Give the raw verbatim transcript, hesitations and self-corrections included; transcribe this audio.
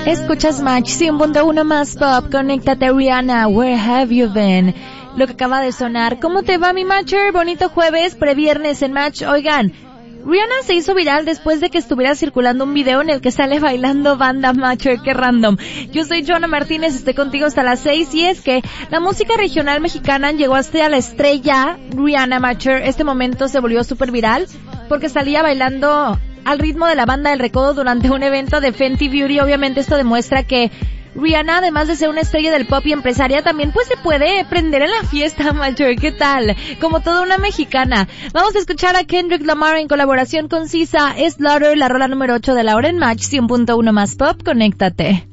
Escuchas Match cien punto uno más pop, conéctate Rihanna, Where Have You Been? Lo que acaba de sonar. ¿Cómo te va mi Matcher? Bonito jueves, previernes en Match. Oigan, Rihanna se hizo viral después de que estuviera circulando un video en el que sale bailando banda Matcher, qué random. Yo soy Joana Martínez, estoy contigo hasta las seis y es que la música regional mexicana llegó hasta la estrella Rihanna Matcher. Este momento se volvió súper viral porque salía bailando al ritmo de la banda del Recodo durante un evento de Fenty Beauty. Obviamente esto demuestra que Rihanna, además de ser una estrella del pop y empresaria, también pues se puede prender en la fiesta, Matcher. ¿Qué tal? Como toda una mexicana. Vamos a escuchar a Kendrick Lamar en colaboración con Sisa, Slaughter, la rola número ocho de la hora en Match cien punto uno más pop. Conéctate.